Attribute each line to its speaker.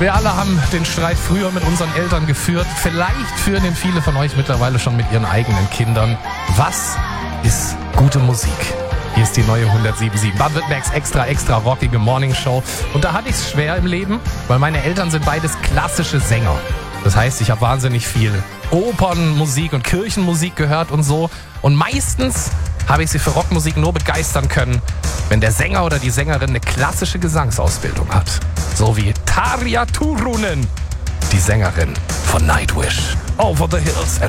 Speaker 1: Wir alle haben den Streit früher mit unseren Eltern geführt. Vielleicht führen ihn viele von euch mittlerweile schon mit ihren eigenen Kindern. Was ist gute Musik? Hier ist die neue 107.7 Baden-Württembergs extra rockige Morningshow. Und da hatte ich es schwer im Leben, weil meine Eltern sind beides klassische Sänger. Das heißt, ich habe wahnsinnig viel Opernmusik und Kirchenmusik gehört und so. Und meistens habe ich sie für Rockmusik nur begeistern können, wenn der Sänger oder die Sängerin eine klassische Gesangsausbildung hat. So wie Tarja Turunen, die Sängerin von Nightwish. Over the Hills and